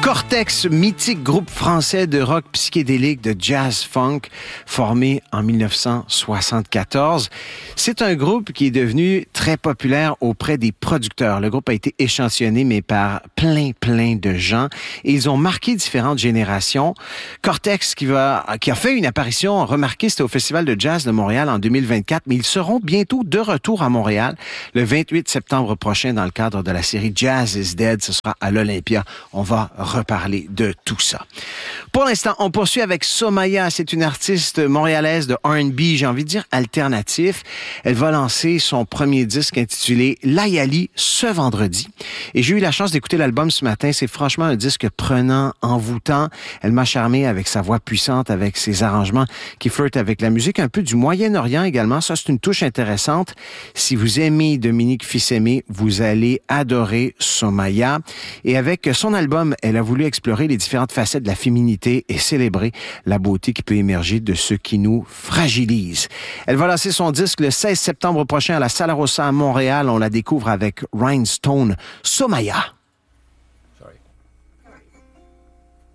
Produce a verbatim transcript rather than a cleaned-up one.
Cortex, mythique groupe français de rock psychédélique de jazz funk formé en dix-neuf cent soixante-quatorze. C'est un groupe qui est devenu très populaire auprès des producteurs. Le groupe a été échantillonné, mais par plein, plein de gens. Et ils ont marqué différentes générations. Cortex, qui, va, qui a fait une apparition remarquée, c'était au Festival de jazz de Montréal en deux mille vingt-quatre, mais ils seront bientôt de retour à Montréal le vingt-huit septembre prochain dans le cadre de la série Jazz is Dead. Ce sera à l'Olympia. On va reparler de tout ça. Pour l'instant, on poursuit avec Somaya. C'est une artiste montréalaise de R and B, j'ai envie de dire alternatif. Elle va lancer son premier disque intitulé Layali ce vendredi. Et j'ai eu la chance d'écouter l'album ce matin. C'est franchement un disque prenant, envoûtant. Elle m'a charmé avec sa voix puissante, avec ses arrangements qui flirtent avec la musique un peu du Moyen-Orient également. Ça, c'est une touche intéressante. Si vous aimez Dominique Fils-Aimé, vous allez adorer Somaya. Et avec son album, elle a voulu explorer les différentes facettes de la féminité et célébrer la beauté qui peut émerger de ce qui nous fragilise. Elle va lancer son disque le seize septembre prochain à la Sala Rossa à Montréal. On la découvre avec Rhinestone, Somaya.